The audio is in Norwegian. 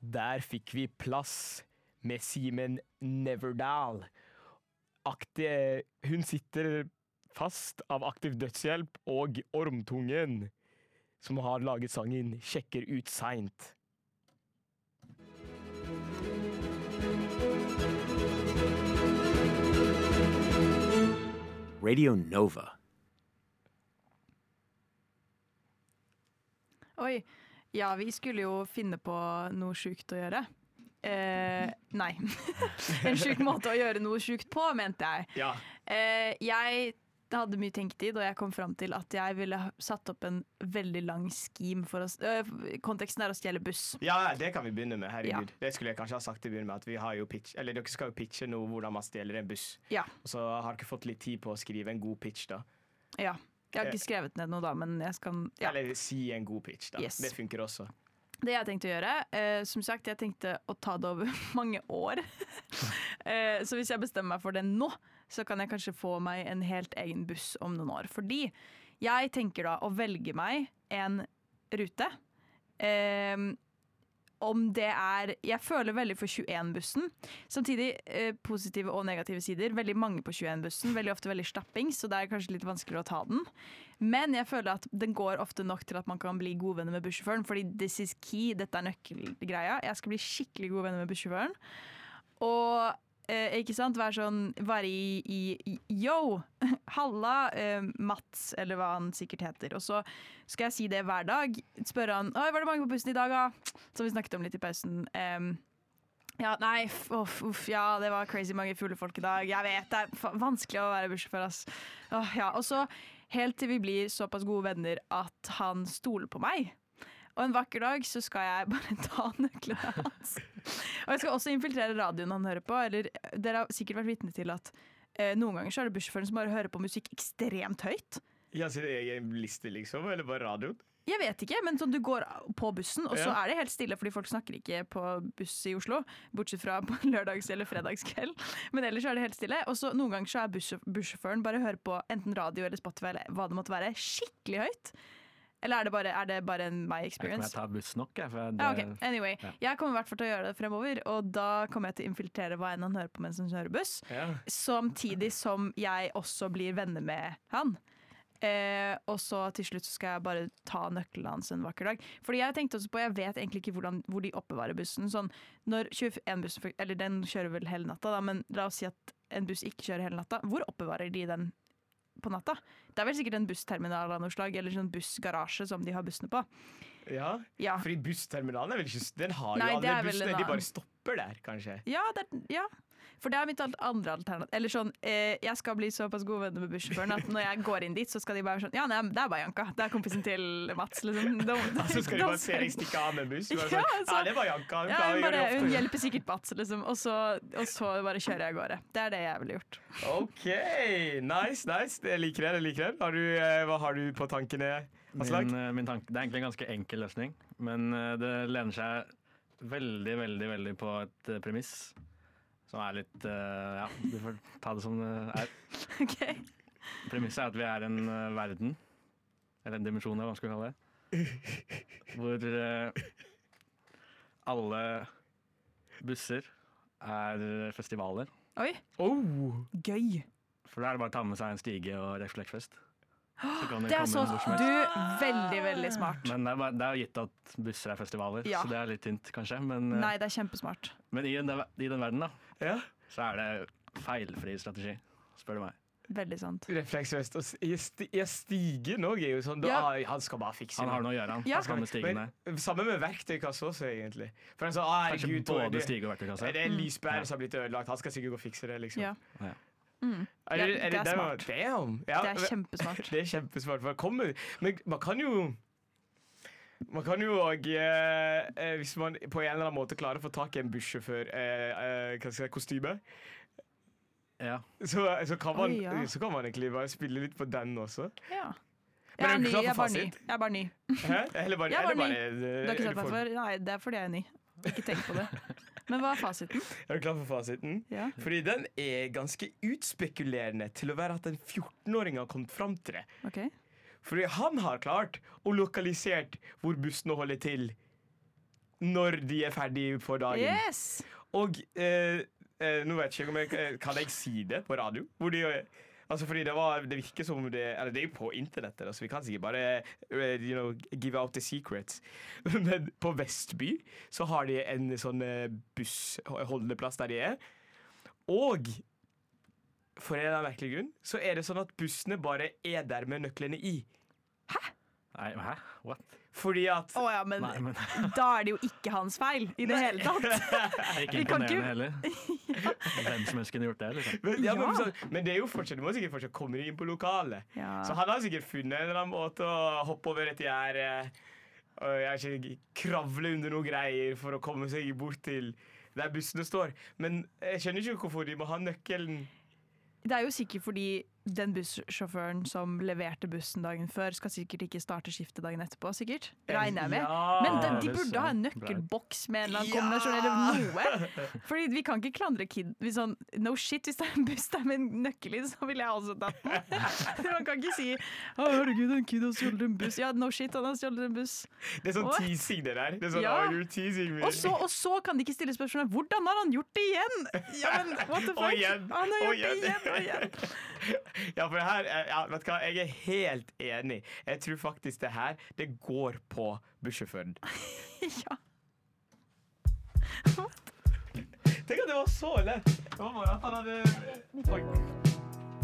Der fikk vi plass med Simen Neverdal. Hun sitter fast av aktiv dødshjelp og Ormtungen, som har laget sangen «Sjekker ut seint». Radio Nova. Oi, ja, vi skulle jo finne på noe sjukt å gjøre. Nei. En sjuk måte å gjøre noe sjukt på, mente jeg. Ja. Jeg hadde mye tenketid, og jeg kom fram til at jeg ville satt opp en veldig lang scheme for oss. Konteksten er å stjele buss. Ja, det kan vi begynne med, herregud. Ja. Det skulle jeg kanskje ha sagt til å begynne med, at vi har jo dere skal jo pitche noe hvordan man stjeler en buss. Ja. Og så har dere fått litt tid på å skrive en god pitch da. Ja. Jeg har ikke skrevet ned noe da, men jeg skal... Ja. Eller si en god pitch da. Yes. Det funker også. Det jeg tenkte å gjøre, som sagt, jeg tenkte å ta det over mange år. Så hvis jeg bestemmer meg for det nå, så kan jeg kanskje få meg en helt egen buss om noen år. Fordi jeg tenker da å velge meg en rute. Om det er... Jeg føler veldig for 21-bussen. Samtidig positive og negative sider. Veldig mange på 21-bussen. Veldig ofte veldig stapping, så det er kanskje litt vanskeligere å ta den. Men jeg føler at den går ofte nok til at man kan bli gode venner med bussjåføren. Fordi this is key, dette er nøkkelgreia. Jeg skal bli skikkelig gode venner med bussjåføren. Og ikke sant, være i yo, halla, Mats, eller hva han sikkert heter. Og så skal jeg si det hver dag. Spørre han, oi, var det mange på bussen i dag da? Som vi snakket om litt i pausen. Ja, nei, ja, det var crazy mange fulle folk i dag. Jeg vet, det er vanskelig å være bussjåfør, ass. Ja. Og så helt til vi blir såpass gode venner at han stoler på meg. Og en vakker dag så skal jeg bare ta nøklene hans. Og jeg skal også infiltrere radioen han hører på. Eller dere har sikkert vært vitne til at noen ganger så er det bussjåføren som bare hører på musikk ekstremt høyt. Ja, så det er en liste liksom, eller bare radioen? Jeg vet ikke, men sånn, du går på bussen, og så er det helt stille, fordi folk snakker ikke på buss i Oslo, bortsett fra på lørdags- eller fredagskveld. Men ellers er det helt stille. Og så noen ganger så er bussjåføren bare hører på enten radio eller Spotify, eller hva det måtte være, skikkelig høyt. Eller er det bare en my experience? Jeg tar buss nok, jeg. Okay. Anyway, jeg kommer i hvert fall til å gjøre det fremover, og da kommer jeg til å infiltrere hva enn han hører på mens han kjører buss. Ja. Samtidig som jeg også blir venner med han. Og så til slutt så skal jeg bare ta nøkkelen hans en vakker dag. Fordi jeg tenkte også på, jeg vet egentlig ikke hvor de oppbevarer bussen. Sånn, når 21-bussen, eller den kjører vel hele natta, da, men la oss si at en buss ikke kjører hele natta. Hvor oppbevarer de den på natta? Det er vel sikkert en bussterminal av noe slag, eller sånn bussgarasje som de har bussene på. Ja. Fordi bussterminalen er vel ikke... Den har Nei, jo alle bussene, de bare stopper der, kanskje. Ja, for det er mitt andre alternativ. Eller sånn, jeg skal bli såpass god venner med bussjåføren at når jeg går inn dit, så skal de bare sånn, ja, nei, det er bare Janka. Det er kompisen til Mats, liksom. Så skal de bare se deg stikke av med en buss. Sånn, ja, det er bare Janka. Hun hjelper sikkert Mats, liksom. Og så bare kjører jeg av gårde. Det er det jeg ville gjort. Ok, nice. Jeg liker det. Hva har du på tankene? Min tanke, det er egentlig en ganske enkel løsning, men det lener seg veldig, veldig, veldig på et premiss. Som er litt, du får ta det som det er. Okay. Premisset er at vi er en verden, eller en dimensjon, hva man skal kalle det, hvor alle busser er festivaler. Oi, gøy. For da er det bare å ta med seg en stige og refleksfest. Det er så veldig, veldig smart. Men det er jo gitt at busser er festivaler, så det er litt tynt kanskje. Men, nei, det er kjempesmart. Men i den verden da, så er det feilfri strategi, spør du meg. Veldig sant. Refleksvest og stigen også er jo sånn, han skal bare fikse det. Han har noe å gjøre, han skal med stigen der. Samme med verktøykasse også egentlig. For han sa, kanskje både stige og verktøykasse. Det er en lyspære som har blitt ødelagt, han skal sikkert gå og fikse det liksom. Ja. Det er smart. Det er kjempesmart. Det er kjempesmart. Men man kan jo også, hvis man på en eller annen måte klarer å få tak i en bussjåfør kostyme, så kan man egentlig bare spille litt på den også. Ja. Jeg er bare ny. Hæ? Du har ikke sett meg før? Nei, det er fordi jeg er ny. Ikke tenk på det. Men hva er fasiten? Er du klar for fasiten? Ja. Fordi den er ganske utspekulerende til å være at en 14-åring har kommet fram til det. Okay. Fordi han har klart å lokalisert hvor bussene holder til når de er ferdige for dagen. Yes! Og nå vet jeg ikke om kan jeg si det på radio? Hvor de, altså fordi det virker som det er jo på internettet, så vi kan sikkert bare give out the secrets. Men på Vestby så har de en sånn bussholdeplass der de er. Og for en eller annen merkelig grunn så er det sånn at bussene bare er der med nøklene i. Nei, hæ? What? Fordi at men da er det jo ikke hans feil i det hele tatt. Det er ikke imponerende heller. Hvem som helst kunne gjort det, liksom. Men det er jo fortsatt, du må sikkert fortsatt komme inn på lokalet. Ja. Så han har sikkert funnet en eller annen måte å hoppe over et gjerde og jeg ikke kravle under noen greier for å komme seg bort til der bussene står. Men jeg skjønner ikke hvorfor de må ha nøkkelen. Det er jo sikkert fordi den bussjåføren som leverte bussen dagen før, skal sikkert ikke starte skiftet dagen etterpå, sikkert. Regner jeg med. Ja, Men de burde ha en nøkkelboks med en eller annen kombinasjon eller noe. Fordi vi kan ikke klandre kid. Sånn, no shit, hvis det er en buss der med en nøkkel i, så vil jeg også tatt den. Man kan ikke si herregud, en kid har stjålet en buss. Ja, no shit, han har stjålet en buss. Det er sånn teasing det der. Det er sånn, you're teasing me. Og så kan de ikke stille spørsmål hvordan har han gjort det igjen? Ja, men what the fuck? Han har gjort det igjen og igjen. Ja, for det her, vet du hva, jeg er helt enig. Jeg tror faktisk det går på bussjåføren. Ja. Tenk at det var så lett. Det var bare at han hadde...